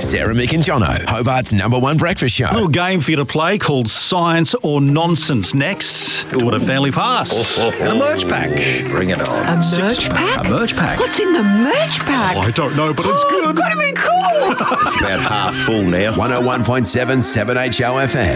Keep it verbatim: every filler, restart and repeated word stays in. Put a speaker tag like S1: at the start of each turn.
S1: Sarah, Mick and Jono, Hobart's number one breakfast show.
S2: A little game for you to play called Science or Nonsense next. What a family pass.
S3: Oh, oh, oh.
S2: And a merch pack.
S3: Bring it on.
S4: A merch pack?
S2: A merch pack.
S4: What's in the merch pack?
S2: Oh, I don't know, but it's
S4: Oh,
S2: good.
S4: gotta be cool.
S3: It's about half full now.
S1: one oh one point seven seven H O F M.